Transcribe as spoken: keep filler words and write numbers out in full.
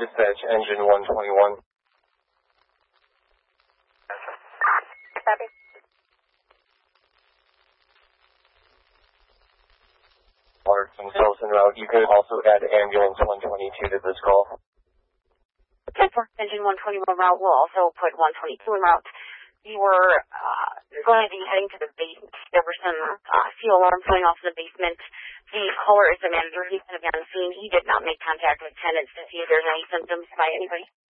Dispatch, engine one twenty-one. Copy. Mark themselves en route. You could also add ambulance one twenty-two to this call. ten four, engine one twenty-one route. We'll also put one twenty-two en route. You were uh, going to be heading to the basement. There were some uh, fuel alarms going off in the basement. The caller is the manager. He's going to be on the scene. He did not make contact with tenants to see if there's any symptoms by anybody.